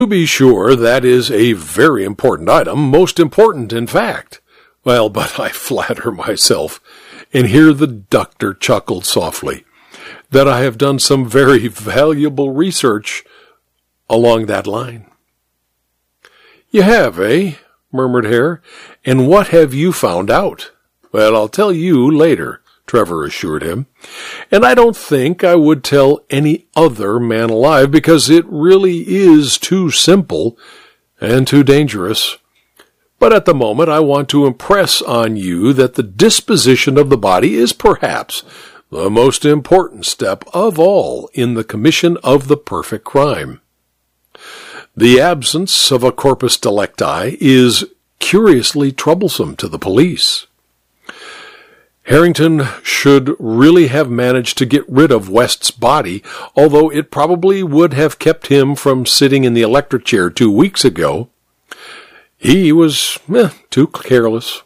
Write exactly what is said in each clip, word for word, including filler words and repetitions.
To be sure, that is a very important item, most important, in fact. Well, but I flatter myself, and here the doctor chuckled softly, that I have done some very valuable research along that line. You have, eh? Murmured Hare. And what have you found out? Well, I'll tell you later, Trevor assured him. And I don't think I would tell any other man alive, because it really is too simple and too dangerous. But at the moment I want to impress on you that the disposition of the body is perhaps the most important step of all in the commission of the perfect crime. The absence of a corpus delicti is curiously troublesome to the police. Harrington should really have managed to get rid of West's body, although it probably would have kept him from sitting in the electric chair two weeks ago. He was eh, too careless.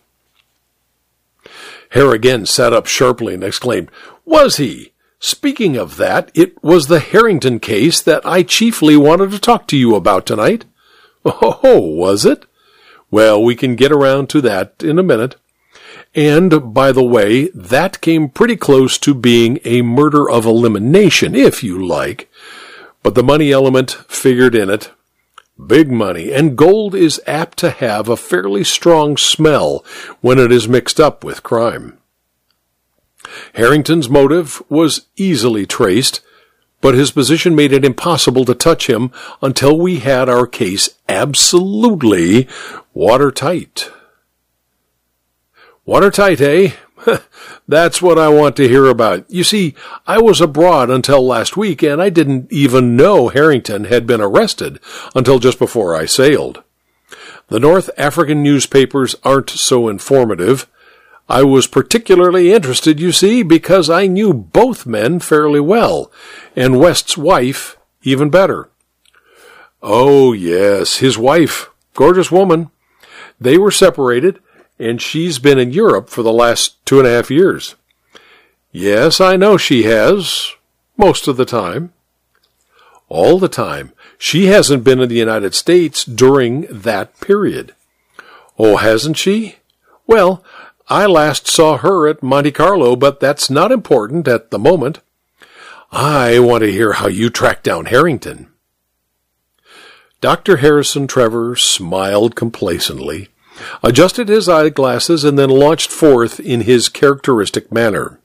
Hare again sat up sharply and exclaimed, Was he? Speaking of that, it was the Harrington case that I chiefly wanted to talk to you about tonight. Oh, was it? Well, we can get around to that in a minute. And, by the way, that came pretty close to being a murder of elimination, if you like. But the money element figured in it. Big money, and gold is apt to have a fairly strong smell when it is mixed up with crime. Harrington's motive was easily traced, but his position made it impossible to touch him until we had our case absolutely watertight. Watertight, eh? That's what I want to hear about. You see, I was abroad until last week, and I didn't even know Harrington had been arrested until just before I sailed. The North African newspapers aren't so informative. I was particularly interested, you see, because I knew both men fairly well, and West's wife even better. Oh, yes, his wife, gorgeous woman. They were separated, and she's been in Europe for the last two and a half years. Yes, I know she has, most of the time. All the time. She hasn't been in the United States during that period. Oh, hasn't she? Well, I last saw her at Monte Carlo, but that's not important at the moment. I want to hear how you tracked down Harrington. Doctor Harrison Trevor smiled complacently, adjusted his eyeglasses, and then launched forth in his characteristic manner.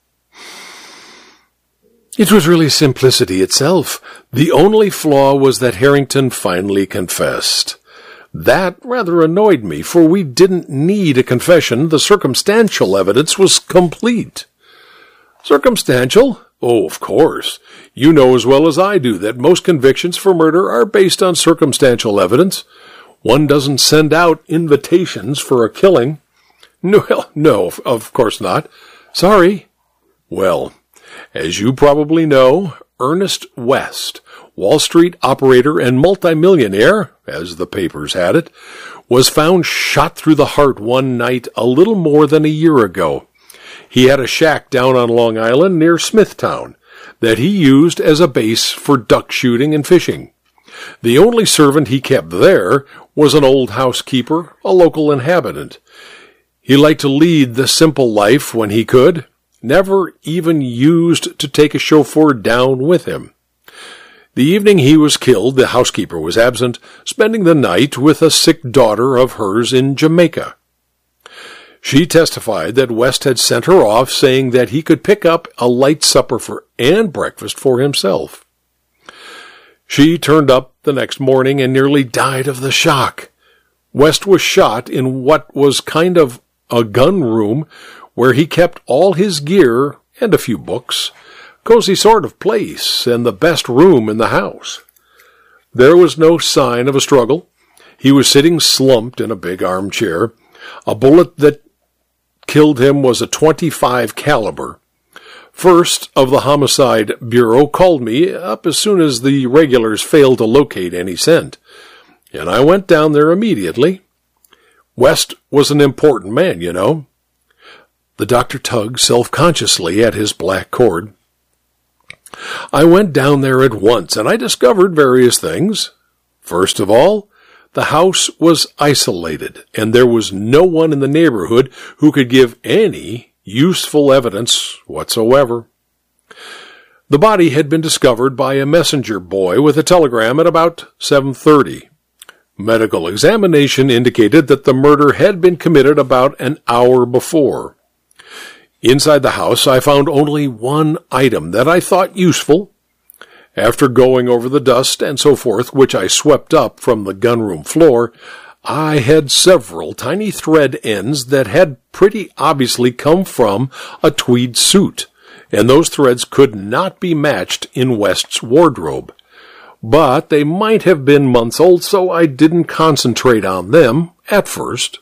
It was really simplicity itself. The only flaw was that Harrington finally confessed. That rather annoyed me, for we didn't need a confession. The circumstantial evidence was complete. Circumstantial? Oh, of course. You know as well as I do that most convictions for murder are based on circumstantial evidence. One doesn't send out invitations for a killing. No, no, of course not. Sorry. Well, as you probably know, Ernest West, Wall Street operator and multimillionaire, as the papers had it, was found shot through the heart one night a little more than a year ago. He had a shack down on Long Island near Smithtown that he used as a base for duck shooting and fishing. The only servant he kept there was an old housekeeper, a local inhabitant. He liked to lead the simple life when he could, never even used to take a chauffeur down with him. The evening he was killed, the housekeeper was absent, spending the night with a sick daughter of hers in Jamaica. She testified that West had sent her off, saying that he could pick up a light supper for and breakfast for himself. She turned up the next morning and nearly died of the shock. West was shot in what was kind of a gun room where he kept all his gear and a few books. Cozy sort of place, and the best room in the house. There was no sign of a struggle. He was sitting slumped in a big armchair. A bullet that killed him was a twenty-five caliber. First of the Homicide Bureau called me up as soon as the regulars failed to locate any scent, and I went down there immediately. West was an important man, you know. The doctor tugged self-consciously at his black cord. I went down there at once, and I discovered various things. First of all, the house was isolated, and there was no one in the neighborhood who could give any useful evidence whatsoever. The body had been discovered by a messenger boy with a telegram at about seven thirty. Medical examination indicated that the murder had been committed about an hour before. Inside the house, I found only one item that I thought useful. After going over the dust and so forth, which I swept up from the gunroom floor, I had several tiny thread ends that had pretty obviously come from a tweed suit, and those threads could not be matched in West's wardrobe. But they might have been months old, so I didn't concentrate on them at first.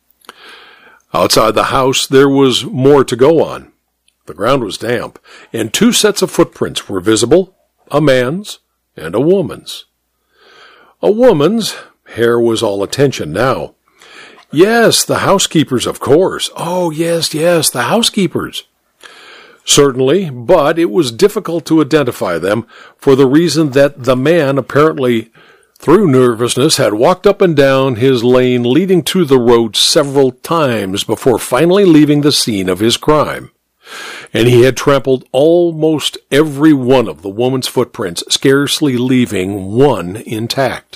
Outside the house, there was more to go on. The ground was damp, and two sets of footprints were visible, a man's and a woman's. A woman's hair was all attention now. Yes, the housekeeper's, of course. Oh, yes, yes, the housekeeper's. Certainly, but it was difficult to identify them for the reason that the man apparently, through nervousness, had walked up and down his lane leading to the road several times before finally leaving the scene of his crime. And he had trampled almost every one of the woman's footprints, scarcely leaving one intact.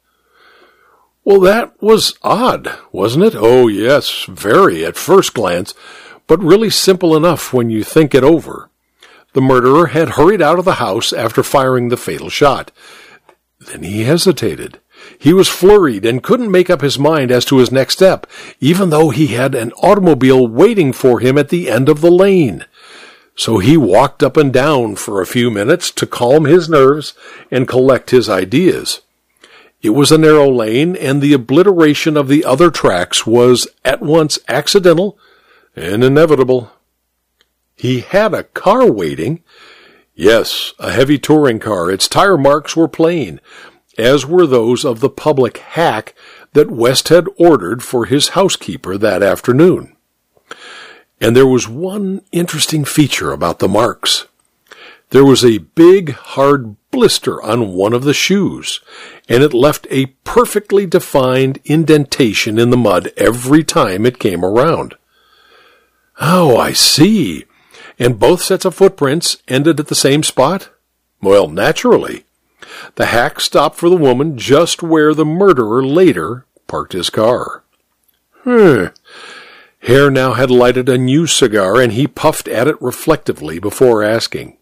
Well, that was odd, wasn't it? Oh, yes, very at first glance, but really simple enough when you think it over. The murderer had hurried out of the house after firing the fatal shot. Then he hesitated. He was flurried and couldn't make up his mind as to his next step, even though he had an automobile waiting for him at the end of the lane. So he walked up and down for a few minutes to calm his nerves and collect his ideas. It was a narrow lane, and the obliteration of the other tracks was at once accidental and inevitable. He had a car waiting. Yes, a heavy touring car. Its tire marks were plain, as were those of the public hack that West had ordered for his housekeeper that afternoon. And there was one interesting feature about the marks. There was a big, hard blister on one of the shoes, and it left a perfectly defined indentation in the mud every time it came around. Oh, I see. And both sets of footprints ended at the same spot? Well, naturally. The hack stopped for the woman just where the murderer later parked his car. Hmm. Hare now had lighted a new cigar, and he puffed at it reflectively before asking,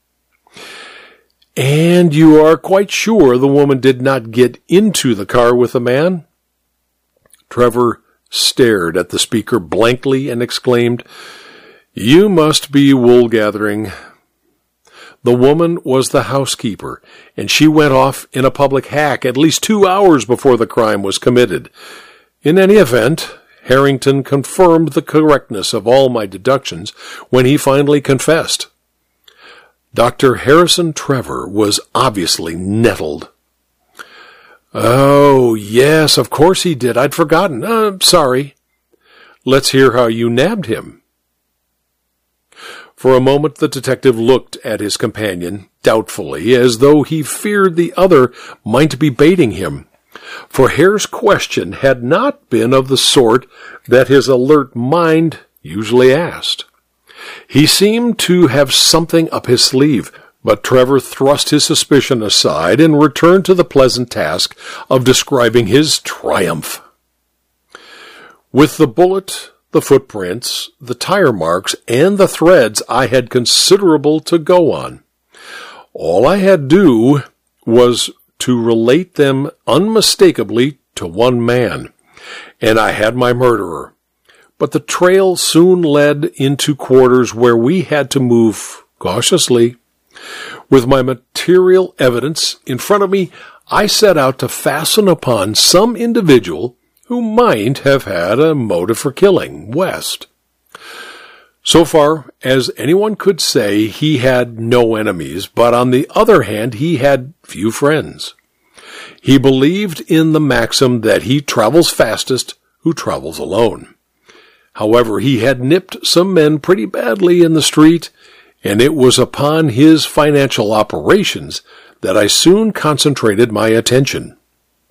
"And you are quite sure the woman did not get into the car with the man?" Trevor stared at the speaker blankly and exclaimed, "You must be wool-gathering." The woman was the housekeeper, and she went off in a public hack at least two hours before the crime was committed. In any event, Harrington confirmed the correctness of all my deductions when he finally confessed. Doctor Harrison Trevor was obviously nettled. "Oh, yes, of course he did. I'd forgotten. Uh, sorry. Let's hear how you nabbed him." For a moment the detective looked at his companion doubtfully, as though he feared the other might be baiting him. For Hare's question had not been of the sort that his alert mind usually asked. He seemed to have something up his sleeve, but Trevor thrust his suspicion aside and returned to the pleasant task of describing his triumph. With the bullet, the footprints, the tire marks, and the threads, I had considerable to go on. All I had to do was to relate them unmistakably to one man, and I had my murderer. But the trail soon led into quarters where we had to move cautiously. With my material evidence in front of me, I set out to fasten upon some individual who might have had a motive for killing West. So far as anyone could say, he had no enemies, but on the other hand, he had few friends. He believed in the maxim that he travels fastest who travels alone. However, he had nipped some men pretty badly in the street, and it was upon his financial operations that I soon concentrated my attention.